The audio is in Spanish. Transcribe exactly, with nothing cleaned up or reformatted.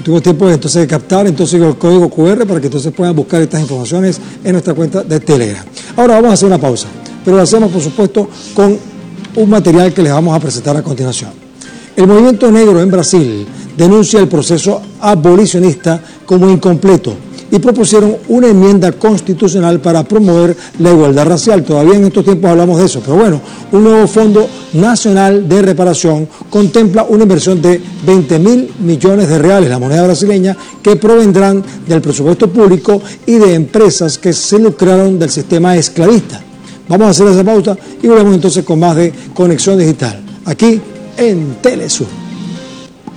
Tuvimos tiempo de, entonces, de captar entonces el código cu erre para que entonces puedan buscar estas informaciones en nuestra cuenta de Telegram. Ahora vamos a hacer una pausa, pero lo hacemos por supuesto con un material que les vamos a presentar a continuación. El movimiento negro en Brasil denuncia el proceso abolicionista como incompleto y propusieron una enmienda constitucional para promover la igualdad racial. Todavía en estos tiempos hablamos de eso, pero bueno, un nuevo Fondo Nacional de Reparación contempla una inversión de veinte mil millones de reales, la moneda brasileña, que provendrán del presupuesto público y de empresas que se lucraron del sistema esclavista. Vamos a hacer esa pausa y volvemos entonces con más de Conexión Digital, aquí en Telesur.